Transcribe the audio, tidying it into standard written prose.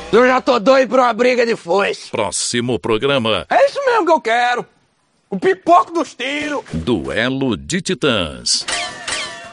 Eu já tô doido pra uma briga de foice. Próximo programa. É isso mesmo que eu quero. O pipoco dos tiros. Duelo de Titãs.